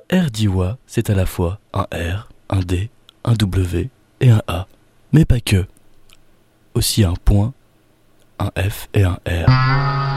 R d'Iwa, c'est à la fois un R, un D, un W et un A. Mais pas que. Aussi un point, un F et un R.